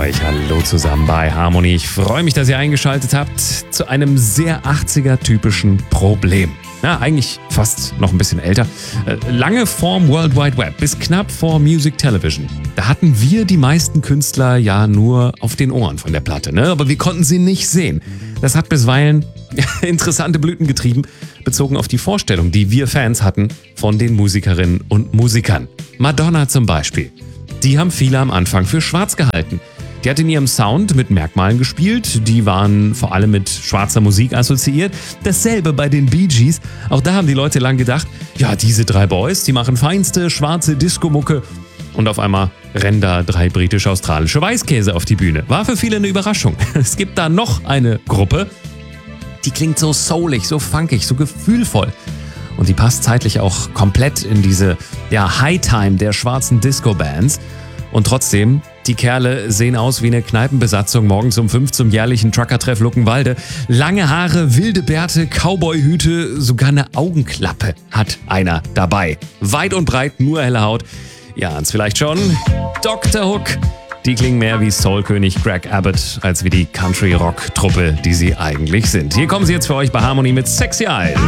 euch, hallo zusammen bei Harmony. Ich freue mich, dass ihr eingeschaltet habt zu einem sehr 80er-typischen Problem. Ja, eigentlich fast noch ein bisschen älter. Lange vorm World Wide Web, bis knapp vor Music Television. Da hatten wir die meisten Künstler ja nur auf den Ohren von der Platte, ne? Aber wir konnten sie nicht sehen. Das hat bisweilen interessante Blüten getrieben, bezogen auf die Vorstellung, die wir Fans hatten von den Musikerinnen und Musikern. Madonna zum Beispiel. Die haben viele am Anfang für schwarz gehalten. Die hat in ihrem Sound mit Merkmalen gespielt, die waren vor allem mit schwarzer Musik assoziiert. Dasselbe bei den Bee Gees. Auch da haben die Leute lang gedacht, ja, diese drei Boys, die machen feinste schwarze Disco-Mucke. Und auf einmal rennen da drei britisch-australische Weißkäse auf die Bühne. War für viele eine Überraschung. Es gibt da noch eine Gruppe, die klingt so soulig, so funkig, so gefühlvoll. Und die passt zeitlich auch komplett in diese High-Time der schwarzen Disco-Bands. Und trotzdem, die Kerle sehen aus wie eine Kneipenbesatzung morgens um 5 zum jährlichen Trucker-Treff Luckenwalde. Lange Haare, wilde Bärte, Cowboy-Hüte, sogar eine Augenklappe hat einer dabei. Weit und breit, nur helle Haut. Ihr ahnt's vielleicht schon. Dr. Hook. Die klingen mehr wie Soul-König Greg Abbott als wie die Country-Rock-Truppe, die sie eigentlich sind. Hier kommen sie jetzt für euch bei Harmony mit Sexy Eyes.